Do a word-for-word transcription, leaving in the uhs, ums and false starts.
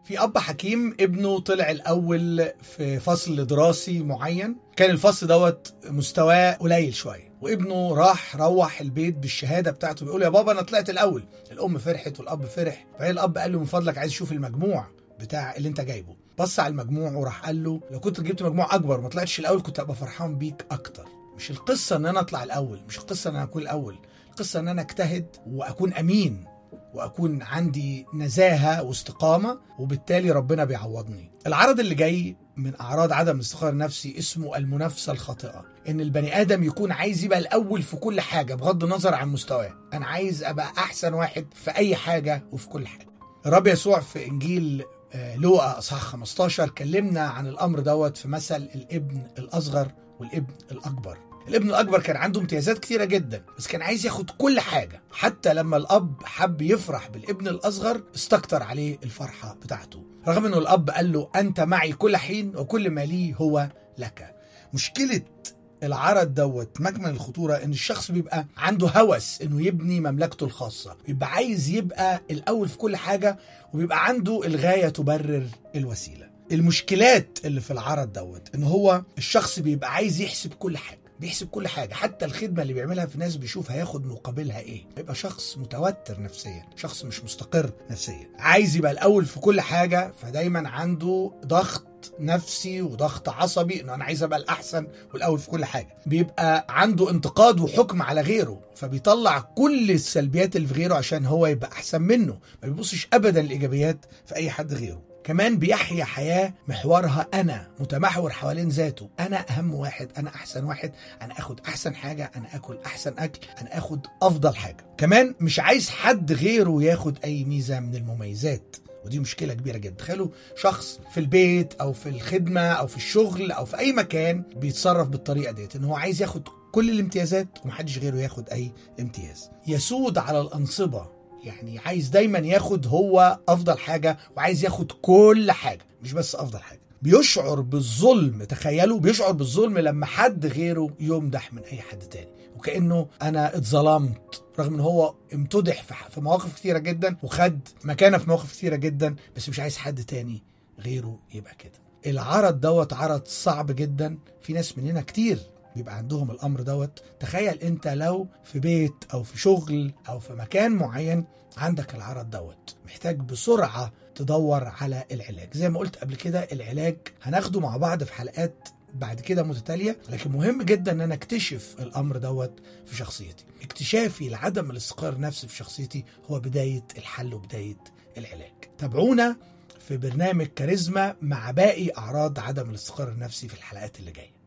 في أب حكيم ابنه طلع الأول في فصل دراسي معين، كان الفصل دوت مستواه قليل شوية، وابنه راح روح البيت بالشهادة بتاعته بيقول يا بابا أنا طلعت الأول. الأم فرحت والأب فرح، فهي الأب قال له من فضلك عايز أشوف المجموع بتاع اللي أنت جايبه. بص على المجموع وراح قال له لو كنت جبت مجموع أكبر ما طلعتش الأول كنت أبقى فرحان بيك أكتر. مش القصة أن أنا أطلع الأول، مش القصة أن أنا أكون الأول، القصة أن أنا أجتهد وأكون أمين وأكون عندي نزاهة واستقامة، وبالتالي ربنا بيعوضني. العرض اللي جاي من أعراض عدم الاستقرار النفسي اسمه المنافسة الخاطئة، إن البني آدم يكون عايز يبقى الأول في كل حاجة بغض النظر عن مستواه. أنا عايز أبقى أحسن واحد في أي حاجة وفي كل حاجة. الرب يسوع في إنجيل لوقا اصحاح خمستاشر كلمنا عن الأمر دوت في مثل الابن الأصغر والابن الأكبر. الابن الأكبر كان عنده امتيازات كتيرة جدا، بس كان عايز ياخد كل حاجة، حتى لما الأب حب يفرح بالابن الأصغر استكتر عليه الفرحة بتاعته، رغم أنه الأب قال له أنت معي كل حين وكل ما لي هو لك. مشكلة العرض دوت مجمل الخطورة ان الشخص بيبقى عنده هوس انه يبني مملكته الخاصة، بيبقى عايز يبقى الاول في كل حاجة، وبيبقى عنده الغاية تبرر الوسيلة. المشكلات اللي في العرض دوت ان هو الشخص بيبقى عايز يحسب كل حاجة، بيحسب كل حاجة، حتى الخدمة اللي بيعملها في ناس بيشوف هياخد مقابلها ايه. بيبقى شخص متوتر نفسيا، شخص مش مستقر نفسيا، عايز يبقى الاول في كل حاجة، فدايما عنده ضغط نفسي وضغط عصبي انه انا عايز ابقى الاحسن والاول في كل حاجه. بيبقى عنده انتقاد وحكم على غيره، فبيطلع كل السلبيات اللي في غيره عشان هو يبقى احسن منه، ما بيبصش ابدا الايجابيات في اي حد غيره. كمان بيحيا حياه محورها انا، متمحور حوالين ذاته، انا اهم واحد، انا احسن واحد، انا اخد احسن حاجه، انا اكل احسن اكل، انا اخد افضل حاجه. كمان مش عايز حد غيره ياخد اي ميزه من المميزات، ودي مشكلة كبيرة جدا. تخيلوا شخص في البيت أو في الخدمة أو في الشغل أو في أي مكان بيتصرف بالطريقة ديت، إن هو عايز ياخد كل الامتيازات ومحدش غيره ياخد أي امتياز. يسود على الأنصبة، يعني عايز دايما ياخد هو أفضل حاجة وعايز ياخد كل حاجة مش بس أفضل حاجة. بيشعر بالظلم، تخيلوا بيشعر بالظلم لما حد غيره يمدح من أي حد تاني، وكأنه أنا اتظلمت، رغم ان هو امتدح في مواقف كتيرة جدا وخد مكانه في مواقف كتيرة جدا، بس مش عايز حد تاني غيره يبقى كده. العرض دوت عرض صعب جدا، في ناس مننا كتير بيبقى عندهم الامر دوت. تخيل انت لو في بيت او في شغل او في مكان معين عندك العرض دوت، محتاج بسرعة تدور على العلاج. زي ما قلت قبل كده العلاج هناخده مع بعض في حلقات بعد كده متتالية، لكن مهم جدا ان انا اكتشف الامر دوت في شخصيتي. اكتشافي لعدم الاستقرار النفسي في شخصيتي هو بداية الحل وبداية العلاج. تابعونا في برنامج كاريزما مع باقي اعراض عدم الاستقرار النفسي في الحلقات اللي جاية.